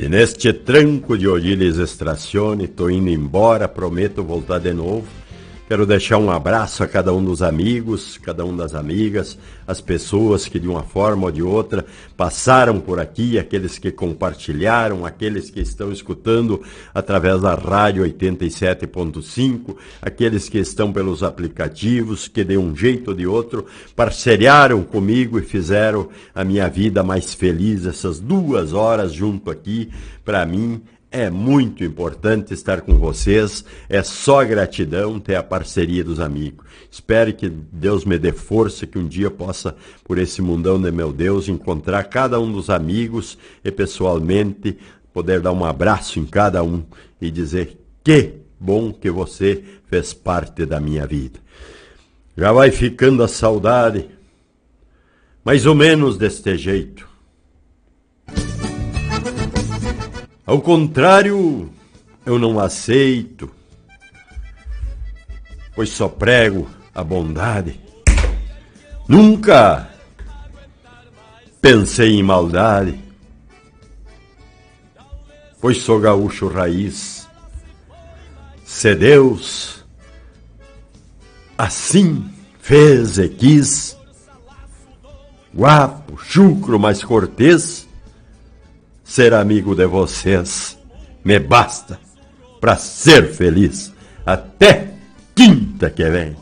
E neste tranco de Odilis Estracione, tô indo embora, prometo voltar de novo. Quero deixar um abraço a cada um dos amigos, cada um das amigas, as pessoas que de uma forma ou de outra passaram por aqui, aqueles que compartilharam, aqueles que estão escutando através da rádio 87.5, aqueles que estão pelos aplicativos, que de um jeito ou de outro parceriaram comigo e fizeram a minha vida mais feliz. Essas 2 horas junto aqui, para mim, é muito importante estar com vocês, é só gratidão ter a parceria dos amigos. Espero que Deus me dê força, que um dia possa, por esse mundão de meu Deus, encontrar cada um dos amigos e pessoalmente poder dar um abraço em cada um e dizer que bom que você fez parte da minha vida. Já vai ficando a saudade, mais ou menos deste jeito. Ao contrário, eu não aceito, pois só prego a bondade. Nunca pensei em maldade, pois sou gaúcho raiz. Se Deus assim fez e quis, guapo, chucro, mais cortês, ser amigo de vocês me basta para ser feliz. Até quinta que vem.